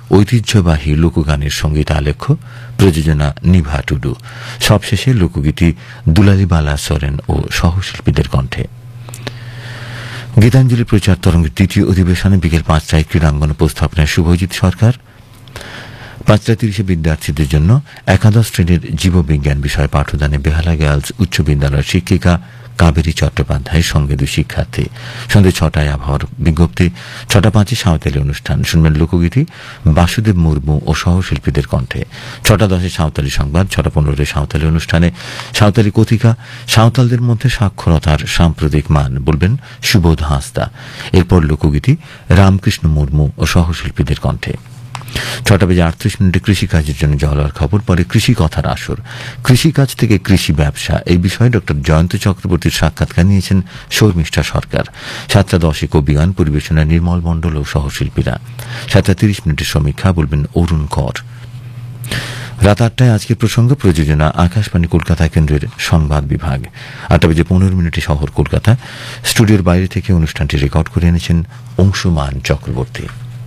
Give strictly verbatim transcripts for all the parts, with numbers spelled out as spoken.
ঐতিহ্যবাহী লোকগানের সঙ্গীত আলেখ্য, প্রযোজনা নিভা টুডু। সবশেষে লোকগীতি দুলালিবালা সোরেন ও সহশিল্পীদের কণ্ঠে। গীতাঞ্জলি প্রচার তরঙ্গের দ্বিতীয় অধিবেশনে বিকেল পাঁচটায় ক্রীড়াঙ্গন উপস্থাপনায় শুভজিৎ সরকার। পাঁচটা তিরিশে বিদ্যার্থীদের জন্য একাদশ শ্রেণীর জীববিজ্ঞান বিষয় পাঠদানে বেহালা গার্লস উচ্চ বিদ্যালয়ের শিক্ষিকা কাবেরী চট্টোপাধ্যায়ের সঙ্গে দুই শিক্ষার্থী। সন্ধ্যে ছটায় আবহাওয়ার বিজ্ঞপ্তি। ছটা পাঁচে সাঁওতালি অনুষ্ঠান, শুনবেন লোকগীতি বাসুদেব মুর্মু ও সহশিল্পীদের কণ্ঠে। ছটা দশে সাঁওতালি সংবাদ। ছটা পনেরোতে সাঁওতালি অনুষ্ঠানে সাঁওতালি কথিকা সাঁওতালদের মধ্যে সাক্ষরতার সাম্প্রতিক মান বলবেন সুবোধ হাঁসদা। এরপর লোকগীতি রামকৃষ্ণ মুর্মু ও সহশিল্পীদের কণ্ঠে। ছটা বেজে আটত্রিশ মিনিটে কৃষিকাজের জন্য জলার খবর, পরে কৃষি কথার আসর। কৃষিকাজ থেকে কৃষি ব্যবসা এই বিষয়ে ডক্টর জয়ন্ত চক্রবর্তীর সাক্ষাৎকার নিয়েছেন শর্মিষ্ঠা সরকার। সাতটা দশে কবিগান, পরিবেশনায় নির্মল মণ্ডল ও সহশিল্পীরা। সাতটা তিরিশ মিনিটের সমীক্ষা, বলবেন অরুণ কর। রাত আটটায় আজকের প্রসঙ্গ, প্রযোজনা আকাশবাণী কলকাতা কেন্দ্রের সংবাদ বিভাগ। আটটা বেজে পনেরো মিনিটে শহর কলকাতা। স্টুডিওর বাইরে থেকে অনুষ্ঠানটি রেকর্ড করে এনেছেন অংশুমান চক্রবর্তী।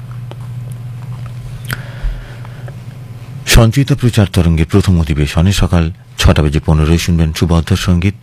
সঞ্চিত প্রচার তরঙ্গের প্রথম অধিবেশনে সকাল ছটা বেজে পনেরোয় শুনবেন সুবদ্ধ সঙ্গীত।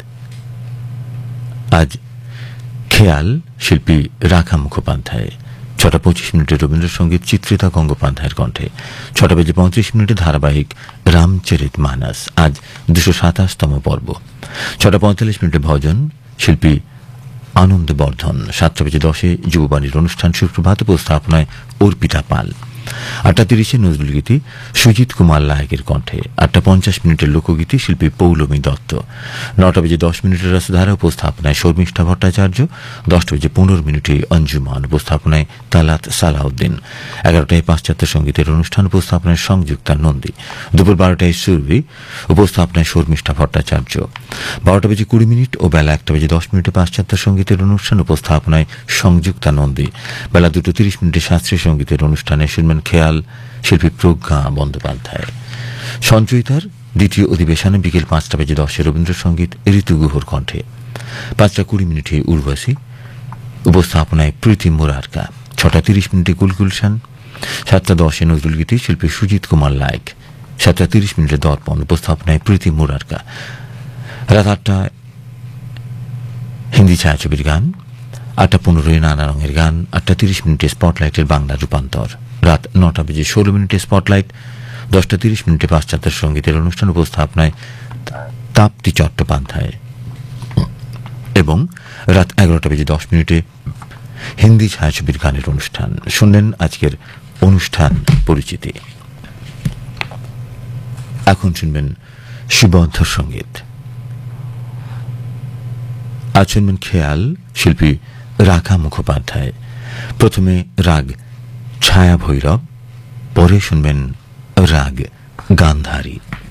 আজ খেয়াল শিল্পী রাখা মুখোপাধ্যায়। ছটা পঁচিশ মিনিটে রবীন্দ্রসঙ্গীত চিত্রিতা গঙ্গোপাধ্যায়ের কণ্ঠে। ছটা বেজে পঁয়ত্রিশ মিনিটে ধারাবাহিক রামচরিত মানস, আজ দুশো সাতাশতম পর্ব। ছটা পঁয়তাল্লিশ মিনিটে ভজন শিল্পী আনন্দ বর্ধন। সাতটা বেজে দশে যুববাণীর অনুষ্ঠান সুপ্রভাত, উপস্থাপনায় অর্পিতা পাল। আটটা তিরিশে নজরুল গীতি সুজিত কুমার লায়কের কণ্ঠে। আটটা পঞ্চাশ মিনিটের লোকগীতি শিল্পী পৌলমী দত্ত। নটা বেজে দশ মিনিটের রসধারা, উপস্থাপনায় শর্মিষ্ঠা ভট্টাচার্য। দশটা বেজে পনেরো মিনিটে অঞ্জুমান, উপস্থাপনায় তালাত সালাউদ্দিন। এগারোটায় পাশ্চাত্য সঙ্গীতের অনুষ্ঠান, উপস্থাপনায় সংযুক্তা নন্দী। দুপুর বারোটায় সুরভি, উপস্থাপনায় শর্মিষ্ঠা ভট্টাচার্য। বারোটা বেজে কুড়ি মিনিট ও বেলা একটা বেজে দশ মিনিটে পাশ্চাত্য সঙ্গীতের অনুষ্ঠান, উপস্থাপনায় সংযুক্তা নন্দী। বেলা দুটো তিরিশ মিনিটে শাস্ত্রীয় সঙ্গীতের অনুষ্ঠানে শুনবেন খেয়াল শিল্পী প্রজ্ঞা বন্দ্যোপাধ্যায়। সঞ্চয়িতার দ্বিতীয় অধিবেশনে বিকেল পাঁচটা বেজে দশে রবীন্দ্রসঙ্গীত ঋতু গুহর কণ্ঠে। পাঁচটা কুড়ি মিনিটে উর্বশী, উপস্থাপনায় প্রীতি মুরারকা। ছটা তিরিশ মিনিটে গুলগুলশান। সাতটা দশে নজরুল গীতি শিল্পী সুজিত কুমার লায়ক। সাতটা তিরিশ মিনিটে দর্পণ, উপস্থাপনায় প্রীতি মুরারকা। রাত আটটায় হিন্দি ছায়াছবির গান। আটটা পনেরোয় নানা রঙের গান। আটটা তিরিশ মিনিটে স্পটলাইটের বাংলা রূপান্তর। রাত নটা বেজে ষোলো মিনিটে স্পটলাইট। দশটা তিরিশ মিনিটে পাশ্চাত্য সঙ্গীতের অনুষ্ঠান, উপস্থাপনায় তাপ্তি চট্টোপাধ্যায়। এবং রাত এগারোটা বেজে দশ মিনিটে হিন্দি ছায়াছবির গানের অনুষ্ঠান। শুনলেন আজকের অনুষ্ঠান পরিচিতি। এখন শুনবেন সুবদ্ধ সঙ্গীত। আজ শুনবেন খেয়াল শিল্পী রাখা মুখোপাধ্যায়। প্রথমে রাগ ছায়া ভৈরব, পরে শুনবেন রাগ গান্ধারী।